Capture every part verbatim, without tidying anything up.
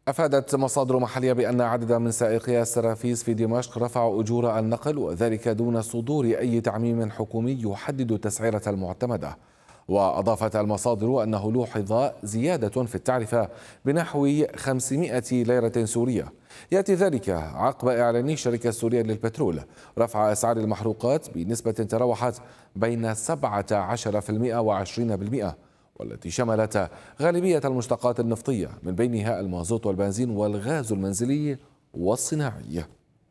أفادت مصادر محلية بأن عددا من سائقي السرافيس في دمشق رفعوا أجور النقل، وذلك دون صدور أي تعميم حكومي يحدد التسعيرة المعتمدة. وأضافت المصادر أنه لوحظ زيادة في التعرفة بنحو خمسمائة ليرة سورية، يأتي ذلك عقب إعلان الشركة السورية للبترول رفع أسعار المحروقات بنسبة تراوحت بين سبعة عشر بالمئة وعشرين بالمئة، والتي شملت غالبية المشتقات النفطية من بينها المازوت والبنزين والغاز المنزلي والصناعي.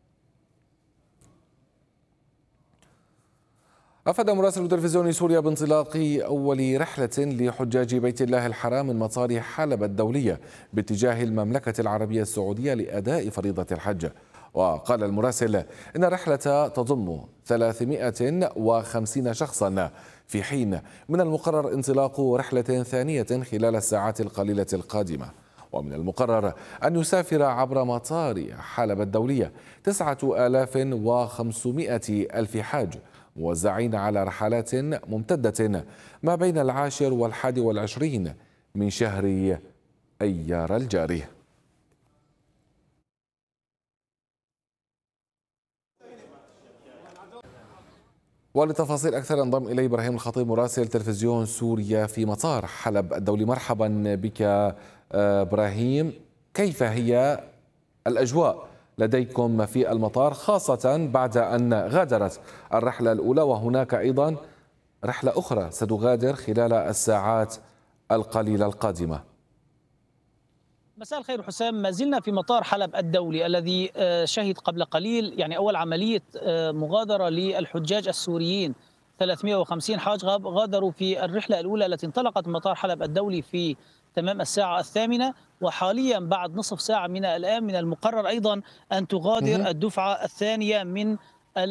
أفاد مراسل تلفزيون سوريا بانطلاق أول رحلة لحجاج بيت الله الحرام من مطار حلب الدولية باتجاه المملكة العربية السعودية لأداء فريضة الحج. وقال المراسل إن الرحلة تضم ثلاثمائة وخمسين شخصا، في حين من المقرر انطلاق رحلة ثانية خلال الساعات القليلة القادمة. ومن المقرر أن يسافر عبر مطار حلب الدولية تسعة آلاف وخمسمائة ألف حاج موزعين على رحلات ممتدة ما بين العاشر والحادي والعشرين من شهر أيار الجاري. ولتفاصيل أكثر انضم إلي إبراهيم الخطيب مراسل تلفزيون سوريا في مطار حلب الدولي. مرحبا بك إبراهيم، كيف هي الأجواء لديكم في المطار، خاصة بعد أن غادرت الرحلة الأولى وهناك أيضا رحلة أخرى ستغادر خلال الساعات القليلة القادمة؟ مساء الخير حسام، ما زلنا في مطار حلب الدولي الذي شهد قبل قليل يعني أول عملية مغادرة للحجاج السوريين. ثلاثمائة وخمسين حاج غادروا في الرحلة الأولى التي انطلقت من مطار حلب الدولي في تمام الساعة الثامنة، وحاليا بعد نصف ساعة من الآن من المقرر أيضا أن تغادر الدفعة الثانية من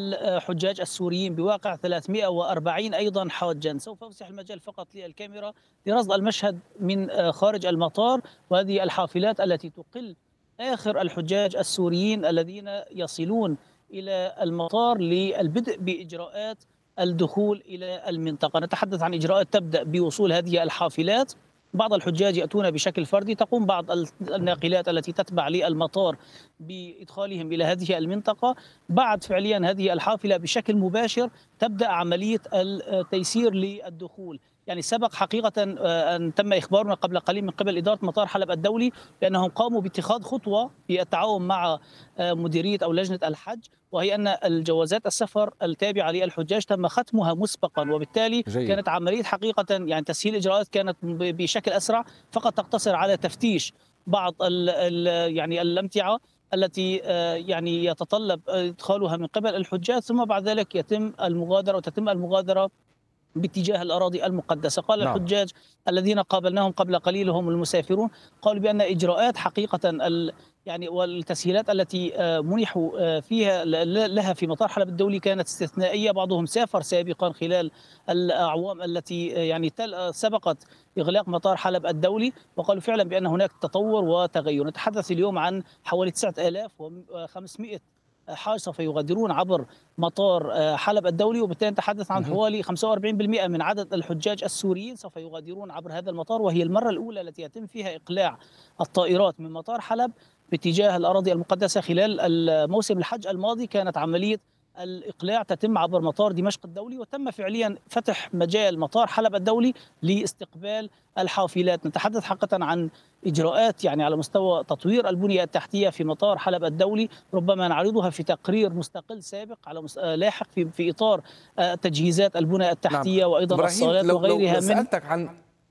الحجاج السوريين بواقع ثلاثمائة وأربعين أيضا حاجا. سوف أفسح المجال فقط للكاميرا لرصد المشهد من خارج المطار، وهذه الحافلات التي تقل آخر الحجاج السوريين الذين يصلون إلى المطار للبدء بإجراءات الدخول إلى المنطقة. نتحدث عن إجراءات تبدأ بوصول هذه الحافلات، بعض الحجاج يأتون بشكل فردي، تقوم بعض الناقلات التي تتبع للمطار بإدخالهم إلى هذه المنطقة. بعد فعليا هذه الحافلة بشكل مباشر تبدأ عملية التيسير للدخول. يعني سبق حقيقة أن تم إخبارنا قبل قليل من قبل إدارة مطار حلب الدولي بأنهم قاموا باتخاذ خطوة في التعاون مع مديرية أو لجنة الحج، وهي أن الجوازات السفر التابعة للحجاج تم ختمها مسبقا، وبالتالي جيد. كانت عملية حقيقة يعني تسهيل الإجراءات كانت بشكل أسرع، فقط تقتصر على تفتيش بعض ال ال يعني الأمتعة التي يعني يتطلب إدخالها من قبل الحجاج، ثم بعد ذلك يتم المغادرة وتتم المغادرة باتجاه الأراضي المقدسة. قال نعم. الحجاج الذين قابلناهم قبل قليل هم المسافرون، قالوا بأن إجراءات حقيقة ال يعني والتسهيلات التي منحوا فيها لها في مطار حلب الدولي كانت استثنائية. بعضهم سافر سابقا خلال الأعوام التي يعني سبقت إغلاق مطار حلب الدولي، وقالوا فعلا بأن هناك تطور وتغير. نتحدث اليوم عن حوالي تسعة آلاف وخمسمائة حاج سوف يغادرون عبر مطار حلب الدولي، وبالتالي نتحدث عن حوالي خمسة وأربعين بالمئة من عدد الحجاج السوريين سوف يغادرون عبر هذا المطار، وهي المرة الأولى التي يتم فيها إقلاع الطائرات من مطار حلب باتجاه الأراضي المقدسة. خلال موسم الحج الماضي كانت عملية الإقلاع تتم عبر مطار دمشق الدولي، وتم فعليا فتح مجال مطار حلب الدولي لاستقبال الحافلات. نتحدث حقيقة عن إجراءات يعني على مستوى تطوير البنية التحتية في مطار حلب الدولي ربما نعرضها في تقرير مستقل سابق على مس... لاحق في في إطار تجهيزات البنية التحتية. نعم. وأيضا إبراهيم، الصالات لو وغيرها. لو سألتك عن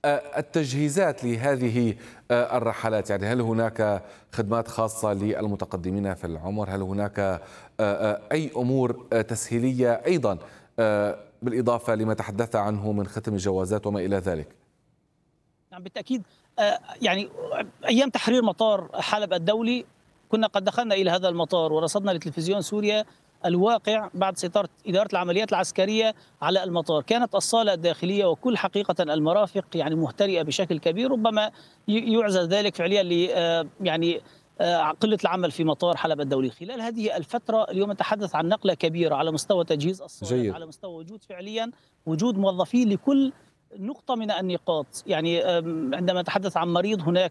التجهيزات لهذه الرحلات، يعني هل هناك خدمات خاصة للمتقدمين في العمر؟ هل هناك أي أمور تسهيلية أيضا بالإضافة لما تحدث عنه من ختم الجوازات وما إلى ذلك؟ نعم بالتأكيد. يعني أيام تحرير مطار حلب الدولي كنا قد دخلنا إلى هذا المطار ورصدنا لتلفزيون سوريا الواقع بعد سيطرة إدارة العمليات العسكرية على المطار. كانت الصالة الداخلية وكل حقيقة المرافق يعني مهترئة بشكل كبير، ربما يعزى ذلك فعليا ل يعني قلة العمل في مطار حلب الدولي. خلال هذه الفترة اليوم نتحدث عن نقلة كبيرة على مستوى تجهيز الصالات، على مستوى وجود فعليا وجود موظفين لكل نقطة من النقاط. يعني عندما نتحدث عن مريض هناك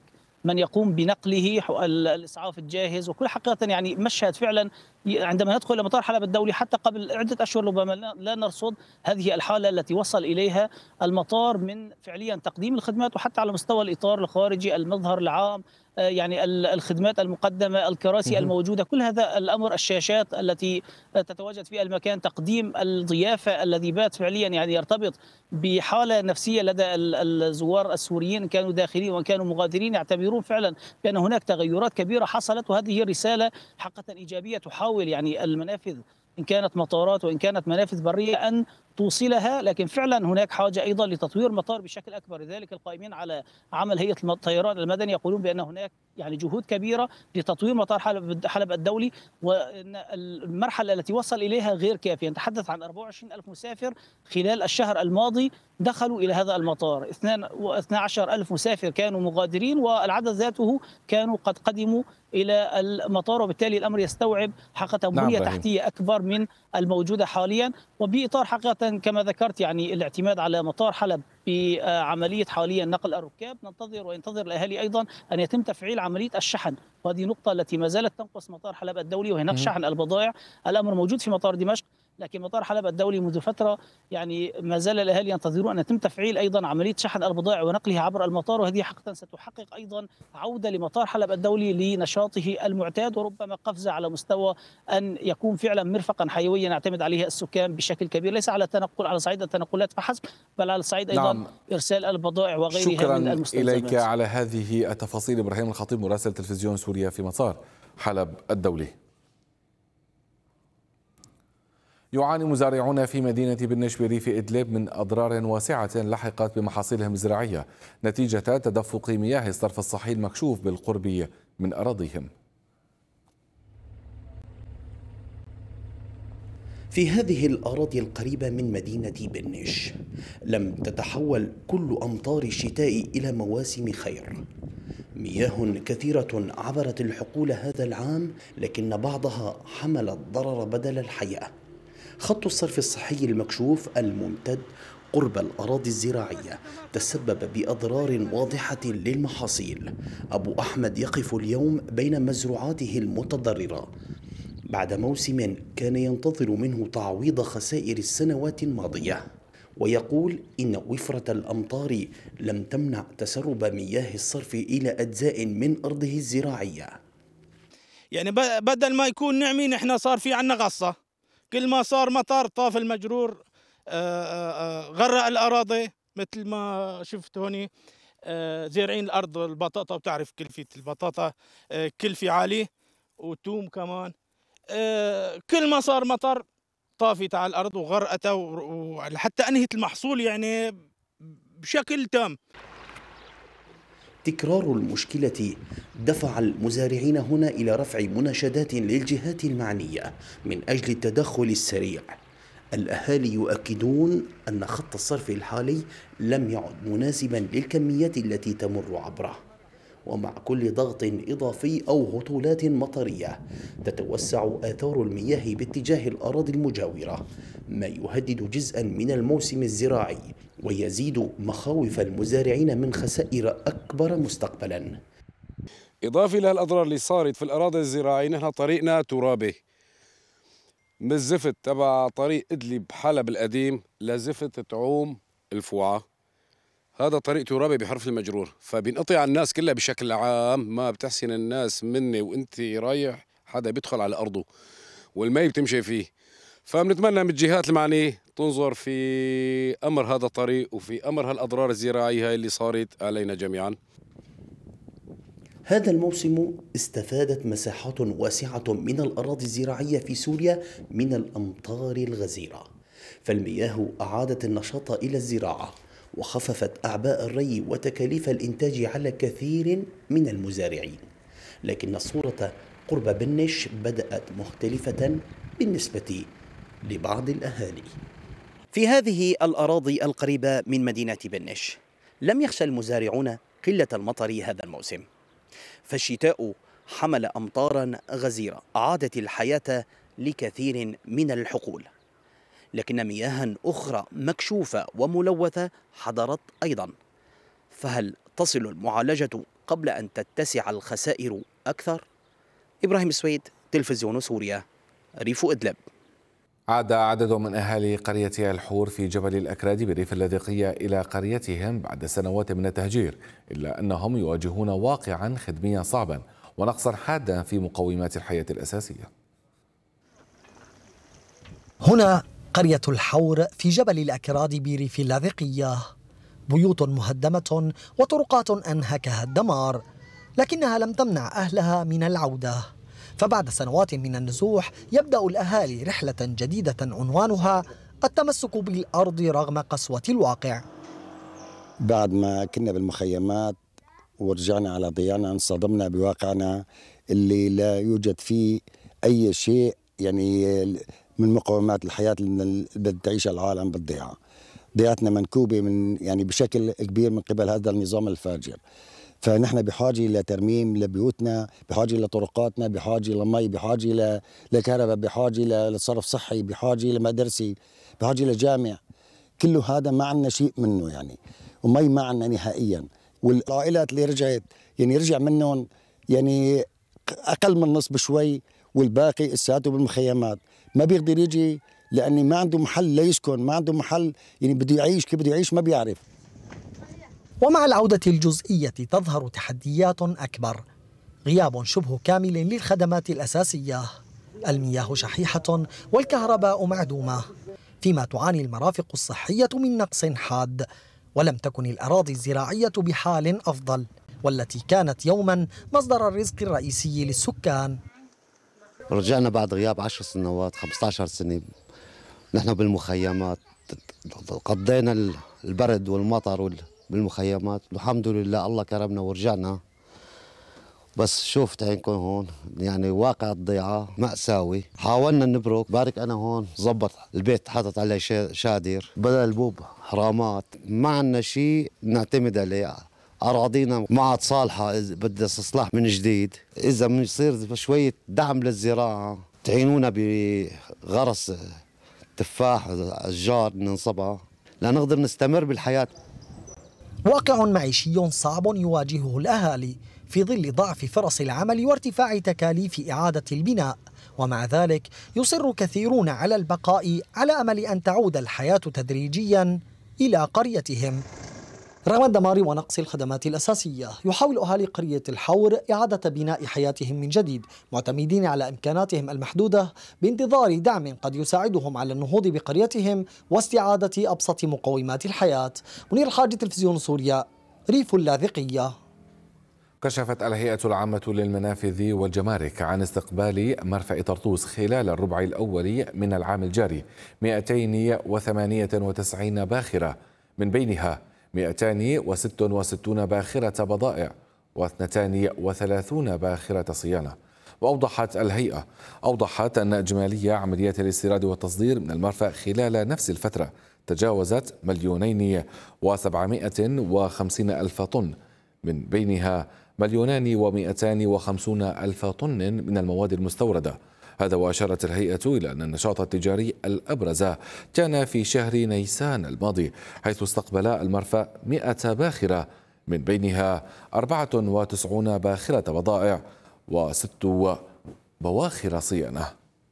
من يقوم بنقله، الإسعاف الجاهز، وكل حقيقة يعني مشهد فعلا عندما ندخل إلى مطار حلب الدولي حتى قبل عدة أشهر ربما لا نرصد هذه الحالة التي وصل إليها المطار من فعليا تقديم الخدمات، وحتى على مستوى الإطار الخارجي، المظهر العام، يعني الخدمات المقدمة، الكراسي الموجودة، كل هذا الأمر، الشاشات التي تتواجد في المكان، تقديم الضيافة الذي بات فعليا يعني يرتبط بحالة نفسية لدى الزوار السوريين إن كانوا داخلين وإن كانوا مغادرين، يعتبرون فعلا بأن هناك تغيرات كبيرة حصلت، وهذه رسالة حقيقة إيجابية تحاول يعني المنافذ إن كانت مطارات وإن كانت منافذ برية أن توصلها، لكن فعلا هناك حاجة أيضا لتطوير المطار بشكل أكبر. لذلك القائمين على عمل هيئة الطيران المدني يقولون بأن هناك يعني جهود كبيرة لتطوير مطار حلب حلب الدولي، وأن المرحلة التي وصل إليها غير كافية. نتحدث عن أربعة وعشرين ألف مسافر خلال الشهر الماضي دخلوا إلى هذا المطار، اثني عشر ألف مسافر كانوا مغادرين، والعدد ذاته كانوا قد قدموا إلى المطار، وبالتالي الأمر يستوعب حقيقة بنية نعم تحتية أكبر من الموجودة حاليا. وبإطار حقيقة كما ذكرت يعني الاعتماد على مطار حلب بعملية حاليا نقل الركاب، ننتظر وينتظر الأهالي أيضا أن يتم تفعيل عملية الشحن، وهذه نقطة التي ما زالت تنقص مطار حلب الدولي، وهي شحن البضائع. الأمر موجود في مطار دمشق، لكن مطار حلب الدولي منذ فترة يعني ما زال الأهالي ينتظرون أن يتم تفعيل أيضا عملية شحن البضائع ونقلها عبر المطار، وهذه حقيقة ستحقق أيضا عودة لمطار حلب الدولي لنشاطه المعتاد، وربما قفزة على مستوى أن يكون فعلا مرفقا حيويا يعتمد عليه السكان بشكل كبير، ليس على التنقل على صعيد التنقلات فحسب، بل على صعيد أيضا نعم. إرسال البضائع وغيرها شكرا من المستلزمات. إليك على هذه التفاصيل إبراهيم الخطيب مراسل تلفزيون سوريا في مطار حلب الدولي. يعاني مزارعون في مدينة بنش بريف إدلب من أضرار واسعة لحقت بمحاصيلهم الزراعية نتيجة تدفق مياه الصرف الصحي المكشوف بالقرب من أراضيهم. في هذه الأراضي القريبة من مدينة بنش لم تتحول كل أمطار الشتاء إلى مواسم خير. مياه كثيرة عبرت الحقول هذا العام، لكن بعضها حمل الضرر بدل الحياة. خط الصرف الصحي المكشوف الممتد قرب الأراضي الزراعية تسبب بأضرار واضحة للمحاصيل. أبو أحمد يقف اليوم بين مزروعاته المتضررة بعد موسم كان ينتظر منه تعويض خسائر السنوات الماضية، ويقول إن وفرة الأمطار لم تمنع تسرب مياه الصرف إلى أجزاء من أرضه الزراعية. يعني بدل ما يكون نعمين احنا صار في عنا غصة، كل ما صار مطر طاف المجرور غرق الأراضي مثل ما شفت هوني. زارعين الأرض البطاطا، وبتعرف كلفة البطاطا كلفة عالية، وتوم كمان. كل ما صار مطر طافت على الأرض وغرقتها وحتى أنهت المحصول يعني بشكل تام. تكرار المشكلة دفع المزارعين هنا إلى رفع مناشدات للجهات المعنية من أجل التدخل السريع. الأهالي يؤكدون أن خط الصرف الحالي لم يعد مناسبا للكميات التي تمر عبره، ومع كل ضغط إضافي أو هطولات مطرية تتوسع آثار المياه باتجاه الأراضي المجاورة، ما يهدد جزءا من الموسم الزراعي ويزيد مخاوف المزارعين من خسائر أكبر مستقبلا. إضافة إلى الأضرار اللي صارت في الأراضي الزراعية، نحن طريقنا ترابي من الزفت تبع طريق إدلب حلب القديم لزفت تعوم الفوعة. هذا طريق ترابي بحرف المجرور، فبينقطع الناس كلها بشكل عام. ما بتحسن الناس مني وانت رايح حدا بيدخل على أرضه والمي بتمشي فيه. فبنتمنى من الجهات المعنية تنظر في أمر هذا الطريق وفي أمر هالأضرار الزراعية اللي صارت علينا جميعا. هذا الموسم استفادت مساحات واسعة من الأراضي الزراعية في سوريا من الأمطار الغزيرة، فالمياه أعادت النشاط إلى الزراعة وخففت أعباء الري وتكاليف الإنتاج على كثير من المزارعين. لكن الصورة قرب بنش بدأت مختلفة بالنسبة لبعض الأهالي. في هذه الأراضي القريبة من مدينة بنش لم يخشى المزارعون قلة المطر هذا الموسم، فالشتاء حمل أمطارا غزيرة أعادت الحياة لكثير من الحقول، لكن مياه أخرى مكشوفة وملوثة حضرت أيضا. فهل تصل المعالجة قبل أن تتسع الخسائر أكثر؟ إبراهيم السويد، تلفزيون سوريا، ريف إدلب. عاد عدد من أهالي قرية الحور في جبل الأكراد بريف اللاذقية إلى قريتهم بعد سنوات من التهجير، إلا أنهم يواجهون واقعا خدميا صعبا ونقصا حادا في مقومات الحياة الأساسية. هنا قرية الحور في جبل الأكراد بريف اللاذقية، بيوت مهدمة وطرقات أنهكها الدمار، لكنها لم تمنع أهلها من العودة. فبعد سنوات من النزوح يبدأ الأهالي رحلة جديدة عنوانها التمسك بالأرض رغم قسوة الواقع. بعد ما كنا بالمخيمات ورجعنا على ضيانا انصدمنا بواقعنا اللي لا يوجد فيه أي شيء يعني من مقومات الحياة اللي بدها تعيشها العالم بالضيعة. ضيعتنا منكوبة من يعني بشكل كبير من قبل هذا النظام الفاجر. فنحن بحاجة لترميم لبيوتنا، بحاجة لطرقاتنا، بحاجة لمي، بحاجة لكهرباء، بحاجة لصرف صحي، بحاجة لمدرسة، بحاجة لجامع. كله هذا ما عندنا شيء منه يعني، ومي ما عندنا نهائيا. والعائلات اللي رجعت يعني رجع منهم يعني أقل من نص بشوي، والباقي اساته بالمخيمات. ما بيقدر يجي لأني ما عنده محل ليسكن، ما عنده محل يعني بده يعيش، كيف بده يعيش ما بيعرف. ومع العودة الجزئية تظهر تحديات أكبر، غياب شبه كامل للخدمات الأساسية، المياه شحيحة والكهرباء معدومة، فيما تعاني المرافق الصحية من نقص حاد. ولم تكن الأراضي الزراعية بحال أفضل، والتي كانت يوما مصدر الرزق الرئيسي للسكان. رجعنا بعد غياب عشر سنوات، خمسة عشر سنة نحن بالمخيمات، قضينا البرد والمطر بالمخيمات، والحمد لله الله كرمنا ورجعنا. بس شوفت عينكم هون يعني واقع الضيعة مأساوي. حاولنا نبرك، بارك أنا هون زبط البيت حاطط عليه شادر بدل البوب حرامات، ما عنا شيء نعتمد عليه. أراضينا ما عاد صالحة، بدها استصلاح من جديد. إذا بنصير شوية دعم للزراعة، تعينونا بغرس تفاح أشجار ننصبها لنقدر نستمر بالحياة. واقع معيشي صعب يواجهه الأهالي في ظل ضعف فرص العمل وارتفاع تكاليف إعادة البناء، ومع ذلك يصر كثيرون على البقاء على أمل أن تعود الحياة تدريجيا إلى قريتهم. رغم الدمار ونقص الخدمات الأساسية، يحاول أهالي قرية الحور إعادة بناء حياتهم من جديد، معتمدين على إمكاناتهم المحدودة بانتظار دعم قد يساعدهم على النهوض بقريتهم واستعادة أبسط مقومات الحياة. منير الحاج، تلفزيون سوريا، ريف اللاذقية. كشفت الهيئة العامة للمنافذ والجمارك عن استقبال مرفأ طرطوس خلال الربع الأول من العام الجاري مئتين وثمانية وتسعين باخرة، من بينها مئتين وستة وستين باخرة بضائع واثنتان وثلاثون باخرة صيانة. وأوضحت الهيئة أوضحت أن إجمالية عمليات الاستيراد والتصدير من المرفأ خلال نفس الفترة تجاوزت مليونين وسبعمائة وخمسين ألف طن، من بينها مليونان ومئتان وخمسون ألف طن من المواد المستوردة. هذا وأشارت الهيئة إلى أن النشاط التجاري الأبرز كان في شهر نيسان الماضي، حيث استقبل المرفأ مئة باخرة، من بينها أربعة وتسعين باخرة بضائع وست بواخر صيانة.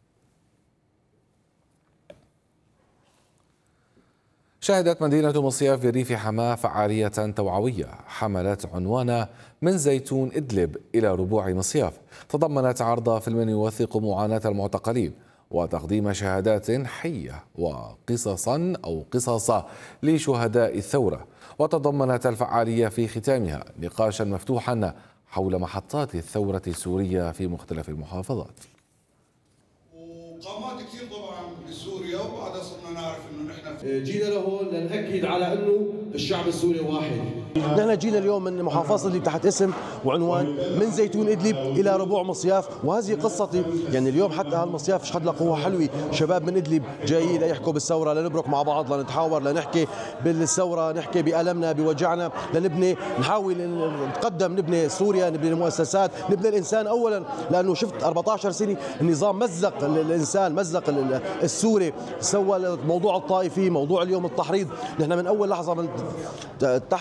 شهدت مدينة مصياف بريف حماة فعالية توعوية حملت عنوان من زيتون إدلب إلى ربوع مصياف، تضمنت عرض فيلم يوثق معاناة المعتقلين وتقديم شهادات حية وقصصا أو قصص لشهداء الثورة. وتضمنت الفعالية في ختامها نقاشا مفتوحا حول محطات الثورة السورية في مختلف المحافظات. وقامات كثير طبعا بسوريا، وبعدها صرنا نعرف انه نحن جينا لهون لنأكد على انه الشعب السوري واحد. نحن جينا اليوم من محافظة اللي تحت اسم وعنوان من زيتون إدلب إلى ربوع مصياف، وهذه قصتي. يعني اليوم حتى هالمصياف شهد له قوة حلوة، شباب من إدلب جايين ليحكوا بالثورة، لنبرك مع بعض، لنتحاور، لنحكي بالثورة، نحكي بألمنا بوجعنا، لنبني نحاول نتقدم، نبني سوريا، نبني مؤسسات، نبني الإنسان أولا. لأنه شفت أربعة عشر سنة النظام مزق الإنسان، مزق السوري، سوى موضوع الطائفي، موضوع اليوم التحريض. نحن من أول لحظة من التحرير عم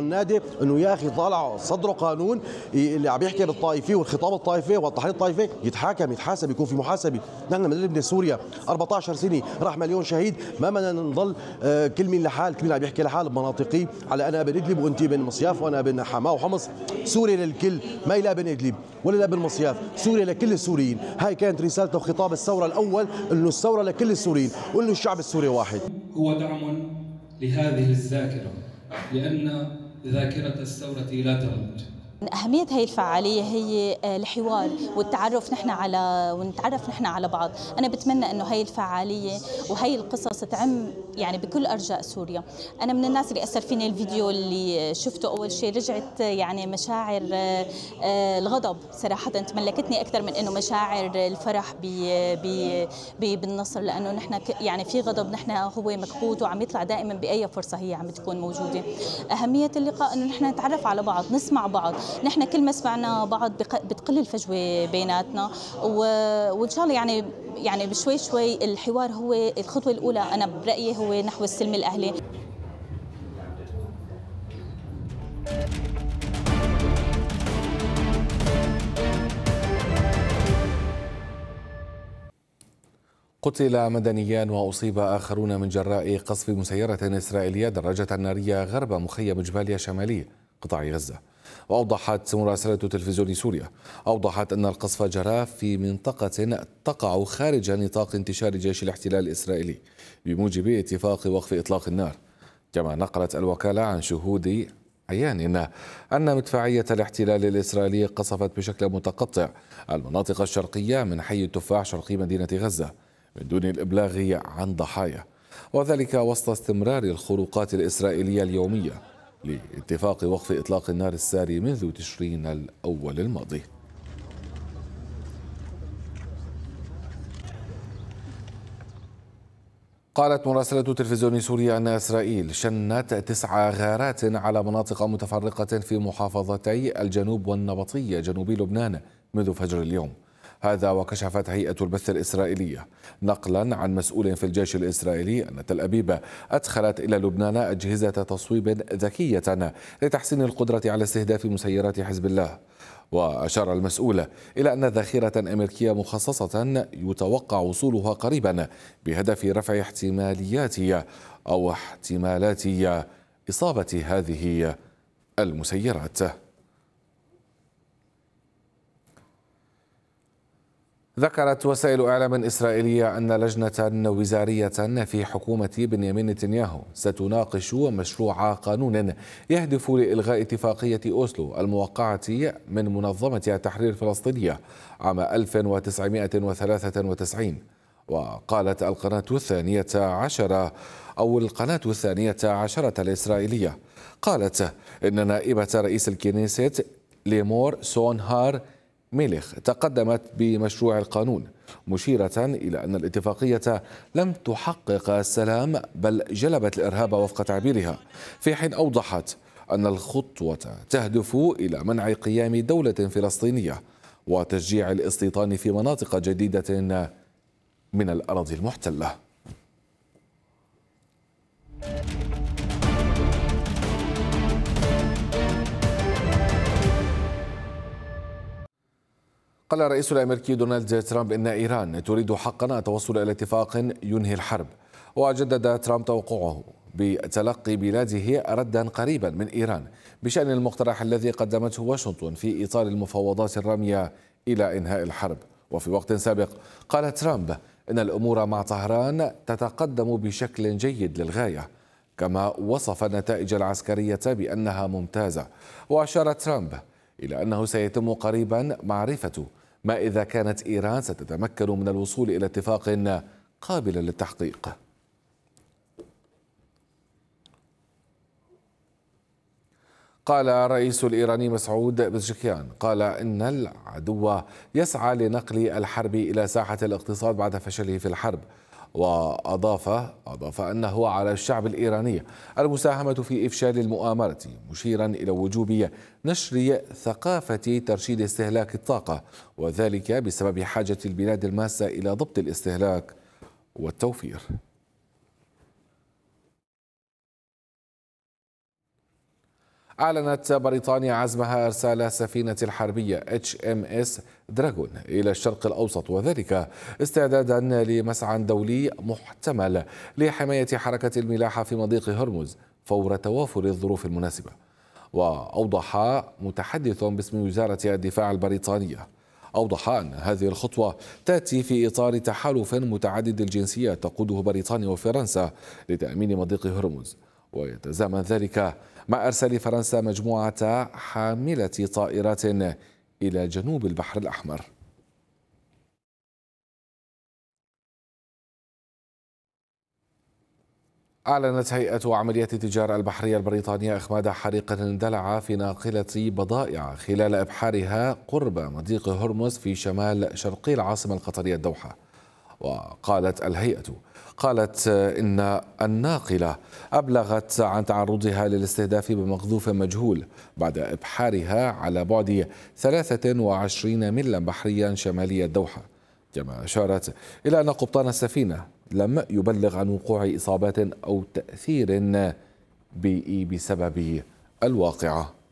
بننادي انه يا اخي طالع صدروا قانون اللي عم يحكي بالطائفيه والخطاب الطائفي والتحريض الطائفي يتحاكم يتحاسب يكون في محاسبه. نحن من نبني سوريا أربعة عشر سنه راح مليون شهيد، ما بدنا نضل كل مين لحال، كل مين عم يحكي لحال بمناطقي على انا ابن ادلب وانت ابن مصياف وانا ابن حماه وحمص. سوريا للكل، ما لا ابن ادلب ولا لا ابن مصياف، سوريا لكل السوريين. هاي كانت رسالته وخطاب الثوره الاول، انه الثوره لكل السوريين وانه الشعب السوري واحد. هو دعم لهذه الذاكره، لان ذاكره الثوره لا تموت. أهمية هي الفعالية هي الحوار والتعرف نحن على ونتعرف نحن على بعض. أنا بتمنى إنه هي الفعالية وهي القصص تعم يعني بكل أرجاء سوريا. أنا من الناس اللي أثر فيني الفيديو اللي شفته أول شيء، رجعت يعني مشاعر الغضب صراحة تملكتني أكثر من إنه مشاعر الفرح بالنصر، لأنه نحن يعني في غضب نحن هو مكبوت وعم يطلع دائما بأي فرصة هي عم تكون موجودة. أهمية اللقاء إنه نحن نتعرف على بعض، نسمع بعض. نحن كل ما سمعنا بعض بتقل الفجوه بيناتنا، وان شاء الله يعني يعني بشوي شوي الحوار هو الخطوه الاولى انا برايي هو نحو السلم الاهلي. قتل مدنيان وأصيب آخرون من جراء قصف مسيرة إسرائيلية دراجة نارية غرب مخيم جباليا شمالي قطاع غزة. وأوضحت مراسلة تلفزيون سوريا أوضحت أن القصف جرى في منطقة تقع خارج نطاق انتشار جيش الاحتلال الإسرائيلي بموجب اتفاق وقف إطلاق النار. كما نقلت الوكالة عن شهود عيان أن مدفعية الاحتلال الإسرائيلي قصفت بشكل متقطع المناطق الشرقية من حي التفاح شرقي مدينة غزة من دون الإبلاغ عن ضحايا، وذلك وسط استمرار الخروقات الإسرائيلية اليومية لاتفاق وقف إطلاق النار الساري منذ تشرين الأول الماضي. قالت مراسلة تلفزيون سوريا أن إسرائيل شنت تسع غارات على مناطق متفرقة في محافظتي الجنوب والنبطية جنوبي لبنان منذ فجر اليوم. هذا وكشفت هيئة البث الإسرائيلية نقلا عن مسؤول في الجيش الإسرائيلي أن تل أبيب أدخلت إلى لبنان أجهزة تصويب ذكية لتحسين القدرة على استهداف مسيرات حزب الله. وأشار المسؤول إلى أن ذخيرة أمريكية مخصصة يتوقع وصولها قريبا بهدف رفع احتماليات أو احتمالات إصابة هذه المسيرات. ذكرت وسائل إعلام إسرائيلية أن لجنة وزارية في حكومة بنيامين نتنياهو ستناقش مشروع قانون يهدف لإلغاء اتفاقية أوسلو الموقعة من منظمة التحرير الفلسطينية عام ألف وتسعمائة وثلاثة وتسعين. وقالت القناة الثانية عشرة أو القناة الثانية عشرة الإسرائيلية قالت إن نائبة رئيس الكنيست ليمور سونهار ميليخ تقدمت بمشروع القانون مشيرة إلى أن الاتفاقية لم تحقق السلام بل جلبت الإرهاب وفق تعبيرها، في حين أوضحت أن الخطوة تهدف إلى منع قيام دولة فلسطينية وتشجيع الاستيطان في مناطق جديدة من الأراضي المحتلة. قال الرئيس الأمريكي دونالد ترامب إن إيران تريد حقا التوصل إلى اتفاق ينهي الحرب، وجدد ترامب توقعه بتلقي بلاده ردا قريبا من إيران بشأن المقترح الذي قدمته واشنطن في إطار المفاوضات الرامية إلى إنهاء الحرب. وفي وقت سابق قال ترامب إن الأمور مع طهران تتقدم بشكل جيد للغاية، كما وصف النتائج العسكرية بأنها ممتازة. وأشار ترامب إلى أنه سيتم قريبا معرفة ما إذا كانت إيران ستتمكن من الوصول إلى اتفاق قابل للتحقيق. قال الرئيس الإيراني مسعود بزشكيان قال إن العدو يسعى لنقل الحرب إلى ساحة الاقتصاد بعد فشله في الحرب، وأضاف أضاف أنه على الشعب الإيراني المساهمة في إفشال المؤامرة، مشيرا إلى وجوب نشر ثقافة ترشيد استهلاك الطاقة، وذلك بسبب حاجة البلاد الماسة إلى ضبط الاستهلاك والتوفير. أعلنت بريطانيا عزمها إرسال سفينة الحربية اتش ام اس دراغون إلى الشرق الأوسط، وذلك استعدادا لمسعى دولي محتمل لحماية حركة الملاحة في مضيق هرمز فور توافر الظروف المناسبة. وأوضح متحدث باسم وزارة الدفاع البريطانية أوضح أن هذه الخطوة تأتي في إطار تحالف متعدد الجنسيات تقوده بريطانيا وفرنسا لتأمين مضيق هرمز، ويتزامن ذلك مع إرسال فرنسا مجموعة حاملة طائرات إلى جنوب البحر الأحمر. أعلنت هيئة عمليات التجارة البحرية البريطانية إخماد حريق اندلع في ناقلة بضائع خلال إبحارها قرب مضيق هرمز في شمال شرقي العاصمة القطرية الدوحة. وقالت الهيئة قالت إن الناقلة أبلغت عن تعرضها للاستهداف بمقذوف مجهول بعد إبحارها على بعد ثلاثة وعشرين ميلا بحريا شمالي الدوحة، كما أشارت إلى أن قبطان السفينة لم يبلغ عن وقوع إصابات أو تأثير بيئي بسبب الواقعة.